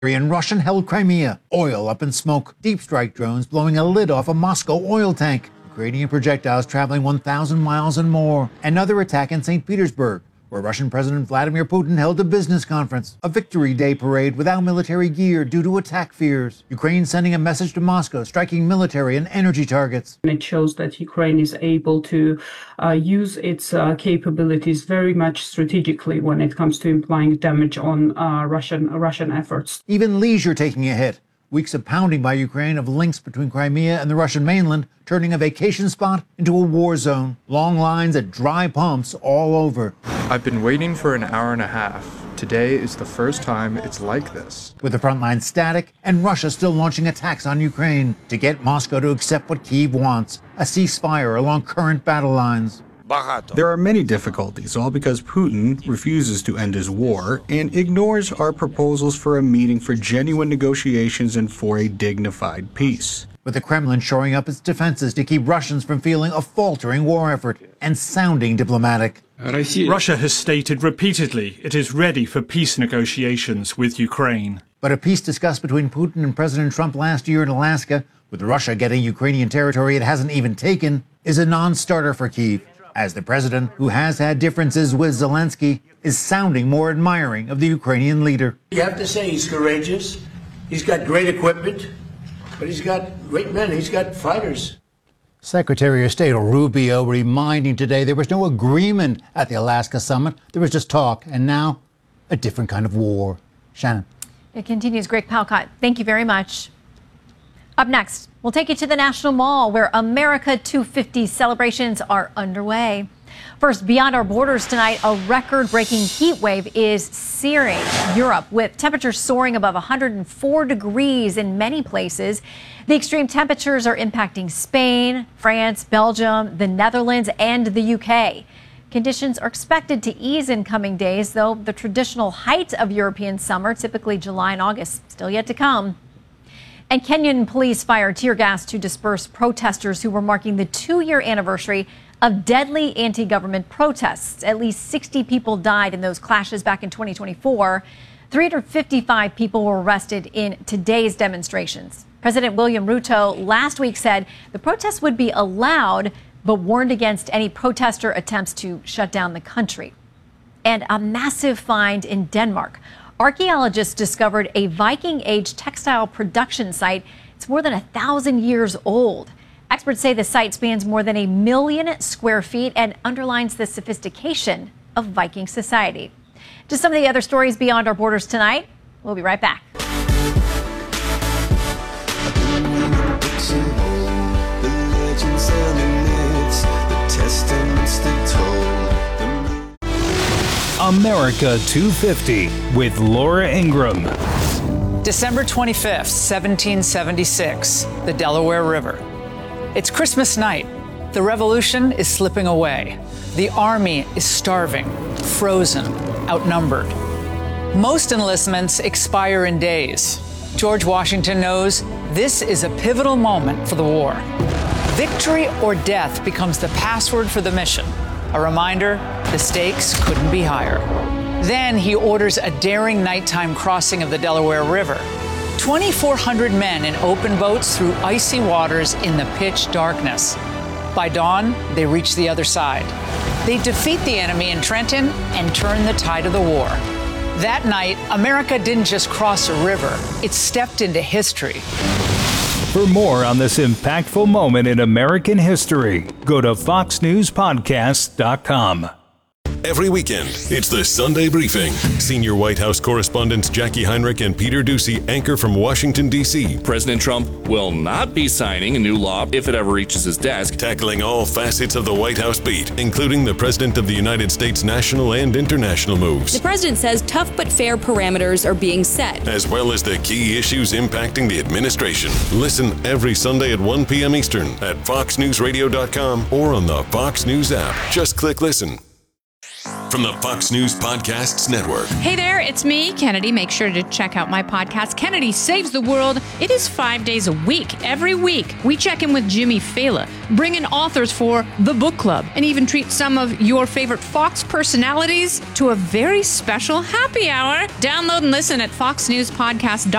in Russian-held Crimea. Oil up in smoke. Deep strike drones blowing a lid off a Moscow oil tank. Ukrainian projectiles traveling 1,000 miles and more. Another attack in St. Petersburg, where Russian President Vladimir Putin held a business conference. A Victory Day parade without military gear due to attack fears. Ukraine sending a message to Moscow, striking military and energy targets. It shows that Ukraine is able to use its capabilities very much strategically when it comes to implying damage on Russian efforts. Even leisure taking a hit. Weeks of pounding by Ukraine of links between Crimea and the Russian mainland, turning a vacation spot into a war zone. Long lines at dry pumps all over. I've been waiting for an hour and a half. Today is the first time it's like this. With the front line static and Russia still launching attacks on Ukraine to get Moscow to accept what Kyiv wants, a ceasefire along current battle lines. There are many difficulties, all because Putin refuses to end his war and ignores our proposals for a meeting for genuine negotiations and for a dignified peace. With the Kremlin shoring up its defenses to keep Russians from feeling a faltering war effort and sounding diplomatic. Russia has stated repeatedly it is ready for peace negotiations with Ukraine. But a peace discussed between Putin and President Trump last year in Alaska, with Russia getting Ukrainian territory it hasn't even taken, is a non-starter for Kyiv, as the president, who has had differences with Zelensky, is sounding more admiring of the Ukrainian leader. You have to say he's courageous. He's got great equipment, but he's got great men. He's got fighters. Secretary of State Rubio reminding today there was no agreement at the Alaska summit. There was just talk, and now a different kind of war. Shannon. It continues. Greg Palcott, thank you very much. Up next, we'll take you to the National Mall, where America 250 celebrations are underway. First, beyond our borders tonight, a record-breaking heat wave is searing Europe, with temperatures soaring above 104 degrees in many places. The extreme temperatures are impacting Spain, France, Belgium, the Netherlands, and the UK. Conditions are expected to ease in coming days, though the traditional height of European summer, typically July and August, still yet to come. And Kenyan police fired tear gas to disperse protesters who were marking the 2-year anniversary of deadly anti-government protests. At least 60 people died in those clashes back in 2024. 355 people were arrested in today's demonstrations. President William Ruto last week said the protests would be allowed, but warned against any protester attempts to shut down the country. And a massive find in Denmark. Archaeologists discovered a Viking-age textile production site. It's more than 1,000 years old. Experts say the site spans more than 1 million square feet and underlines the sophistication of Viking society. Just some of the other stories beyond our borders tonight. We'll be right back. America 250 with Laura Ingraham. December 25th, 1776, the Delaware River. It's Christmas night. The revolution is slipping away. The army is starving, frozen, outnumbered. Most enlistments expire in days. George Washington knows this is a pivotal moment for the war. Victory or death becomes the password for the mission. A reminder, the stakes couldn't be higher. Then he orders a daring nighttime crossing of the Delaware River. 2,400 men in open boats through icy waters in the pitch darkness. By dawn, they reach the other side. They defeat the enemy in Trenton and turn the tide of the war. That night, America didn't just cross a river, it stepped into history. For more on this impactful moment in American history, go to foxnewspodcast.com. Every weekend, it's the Sunday Briefing. Senior White House correspondents Jackie Heinrich and Peter Doocy anchor from Washington, D.C. President Trump will not be signing a new law if it ever reaches his desk. Tackling all facets of the White House beat, including the President of the United States' national and international moves. The president says tough but fair parameters are being set, as well as the key issues impacting the administration. Listen every Sunday at 1 p.m. Eastern at foxnewsradio.com or on the Fox News app. Just click listen. from the Fox News Podcasts Network. Hey there, it's me, Kennedy. Make sure to check out my podcast, Kennedy Saves the World. It is 5 days a week. Every week, we check in with Jimmy Fallon, bring in authors for the book club, and even treat some of your favorite Fox personalities to a very special happy hour. Download and listen at foxnewspodcast.com.